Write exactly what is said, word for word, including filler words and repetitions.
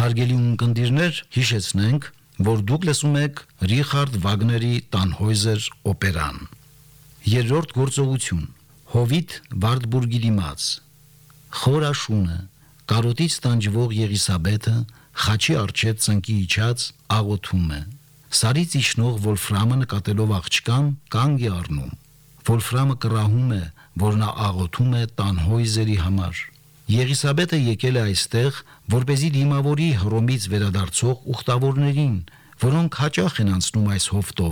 Հարգելի ունկնդիրներ, հիշեցնենք, որ դուք լսում եք Ռիխարդ Վագների Տանհոյզեր օպերան։ Երրորդ գործողություն՝ Հովիտ Վարդբուրգի դիմաց։ Խորաշունը, կարոտից տանջվող Եղիսաբեթը խաչի առջև ծնկի իջած աղոթում է։ Սարից իջնող Վոլֆրամը նկատելով աղջկան կանգ է առնում։ Վոլֆրամը կռահում է, որ նա աղոթում է Տանհոյզերի համար։ Եղիսաբեթը եկել է այստեղ, որպեսզի դիմավորի Հռոմից վերադարձող ուխտավորներին, որոնք հաճախ են անցնում այս հովտով։